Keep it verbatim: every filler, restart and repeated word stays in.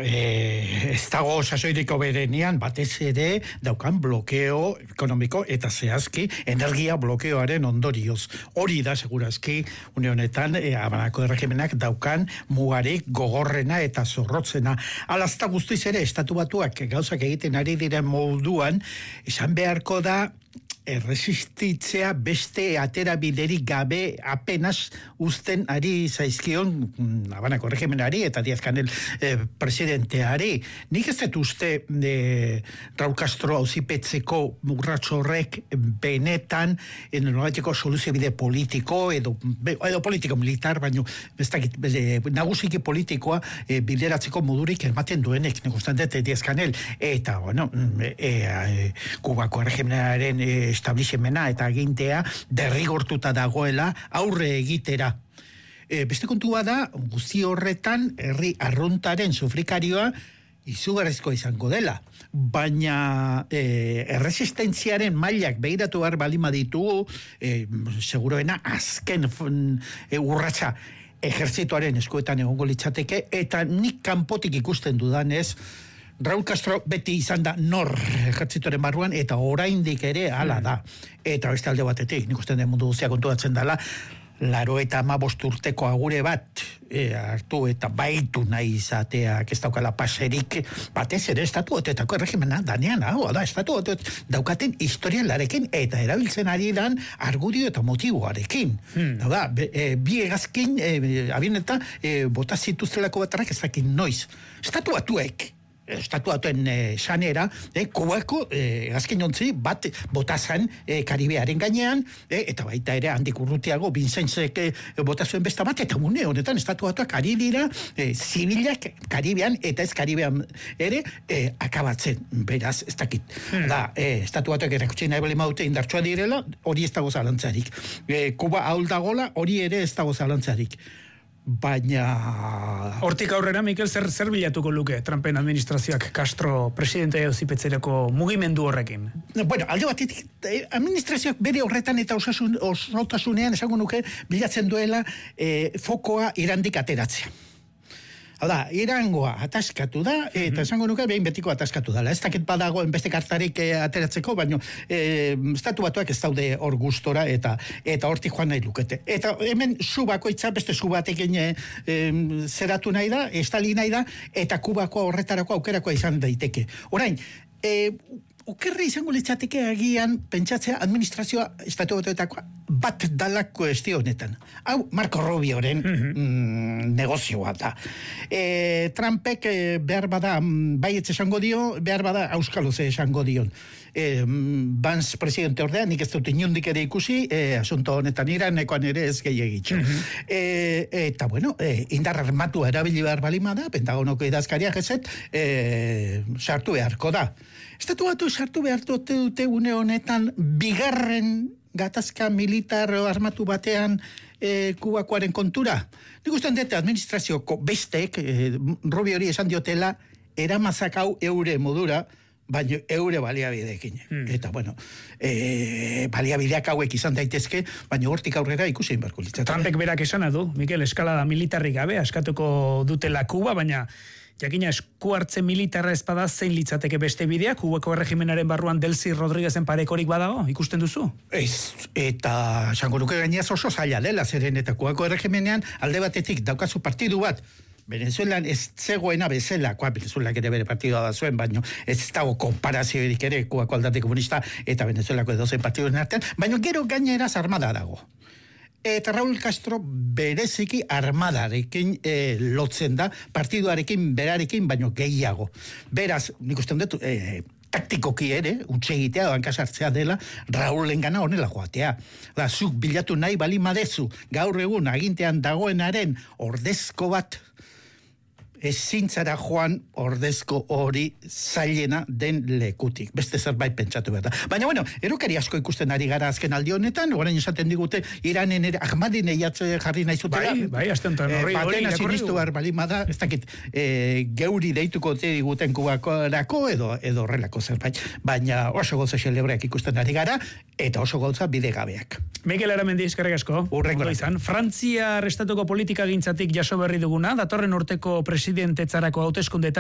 e, ez dago sasoiriko berenean batez ere daukan blokeo ekonomiko eta zehazki energia blokeoaren ondorioz. Hori da segurazki une honetan e, Habanako erregimenak daukan mugarik gogorrena eta zorrotzena. Alazta guztiz ere estatu batuak gauzak egiten ari diren moduan esan beharko da erresistitzea beste atera biderik gabe apenas uzten ari zaizkion Habanako erregimenari eta Díaz-Canel eh, presidenteari. Nik ez dut uste eh, Raúl Castro auzipetzeko urrats horrek benetan en nolabaiteko soluzio bide politiko edo, edo politiko militar, baino ez dakit, eh, nagusiki politikoa eh, bideratzeko modurik ematen duenek, nik uste dut Díaz-Canel eta, bueno, eh, eh, Kubako erregimenaren eh, establishmenta eta agintea derrigortuta dagoela aurre egitera. E, beste kontua da, guzti horretan herri arruntaren sufrikarioa izugarrizkoa izango dela. Baina e, erresistentziaren mailak behiratu behar balima ditugu, e, seguroena azken e, urratsa ejertzituaren eskuetan egongo litzateke, eta nik kanpotik ikusten dudanez, Raúl Castro beti izan da nor ejertzitoren barruan eta oraindik ere hala da. Eta beste alde batetik, nik uste den mundu guztia konturatzen dela, laro eta hamabost urteko agure bat e, hartu eta baitu nahi izateak ez daukala paserik batez ere estatu otetako erregimena danean, hau da, estatu otet daukaten historialarekin eta erabiltzen ari dan argudio eta motiboarekin. Hmm. Da, be, e, bi egazkin, e, abien eta e, bota zituztelako batarrak ez dakit noiz. Estatu batuek estatuatuen eh, sanera, eh, Kubako eh, azken jontzi bat botazan eh, Karibearen gainean, eh, eta baita ere handik urrutiago Vincentzek eh, botazuen besta bat, eta mune honetan estatuatuak ari dira eh, zibilak Karibean eta ez Karibean ere eh, akabatzen, beraz, ez dakit. Hmm. Da, eh, estatuatuak erakutsi nahi bali maute indartsua direla, hori ez dago zalantzarik. Eh, Kuba ahul dagola, hori ere ez dago zalantzarik. Baina... Hortik aurrera, Mikel, zer, zer bilatuko luke Trumpen administrazioak Castro presidente auzipetzerako mugimendu horrekin? Bueno, alde batetik, administrazioak bere horretan eta osasun, osotasunean esango nuke bilatzen duela eh, fokoa Irandik ateratzea. Hau da, Irangoa ataskatu da, eta esango nuke behin betiko ataskatu dela. Ez dakit badagoen beste kartarik eh, ateratzeko, baina eh, estatu batuak ez daude hor gustora eta eta hortik joan nahi lukete. Eta hemen zu bakoitza beste zu batekin eh, zeratu nahi da, estali nahi da, eta Kubakoa horretarako aukerakoa izan daiteke. Orain, eh, okerri izango litzateke agian pentsatzea administrazioa estatu batuetakoa bat dalako estio honetan. Hau, Marco Rubioren mm-hmm. mm, negozioa da. E, Trumpek e, behar bada baietz esango dio, behar bada auskaloze esango dion. E, Vance presidente ordean, nik ez dut inundik ere ikusi, e, asunto honetan Iranekoan ere ez gehiagitxo. Mm-hmm. e, eta, bueno, e, indar armatua erabili behar balima da, Pentagonoko idazkariak ezet, e, sartu beharko da. Estatu batu sartu behar dute dute une honetan bigarren gatazka militar armatu batean e, Kubakoaren kontura. Nik ustean dute administrazioko bestek, e, Rubio hori esan diotela, eramazakau eure modura, baina eure baliabideekin. Hmm. Eta, bueno, e, baliabideak hauek izan daitezke, baina hortik aurrera ikusi inbarko litzateke. Trumpek berak esana du, Mikel, eskalada militarrik gabe, askatuko dutela Kuba, baina jakina esku hartze militarra espada zein litzateke beste bidea, Kubako erregimenaren barruan Delcy Rodríguezen parekorik badago, ikusten duzu? Ez, eta esango nuke gainez oso zaila dela, zeren eta Kubako erregimenean alde batetik daukazu partidu bat, Venezuelan ez zegoena bezala, koa Venezuelak ere bere partidua da zuen, baina ez dago konparazioerik ere Kubako Alderdi Komunista eta Venezuelako edozein partiduen artean, baina gero gaineraz armada dago. Eta Raúl Castro bereziki armadarekin e, lotzen da, partiduarekin berarekin, baino gehiago. Beraz, nik uste dut, e, taktikoki ere, utxegitea, bankasartzea dela, Raúlen gana honela joatea. Da, zuk bilatu nahi bali madezu, gaur egun agintean dagoenaren ordezko bat, ezin zara joan ordezko hori zailena den lekutik. Beste zerbait pentsatu behar da. Baina, bueno, erokari asko ikusten ari gara azken aldi honetan, orain esaten digute, Iranen ere, Ahmadin eiatze jarri nahi zutela. Bai, bai, astentan horri, hori, batena sinistu behar balimada, ez dakit, e, geuri deituko diguten Kubakorako edo, edo horrelako zerbait. Baina oso goza xelebreak ikusten ari gara, eta oso goza bidegabeak. Mikel Aramendi, eskerrik asko. Urrengo izan. Frantzia estatuko politika gintzatik jaso berri duguna, datorren urteko presidentetzarako hauteskundeetan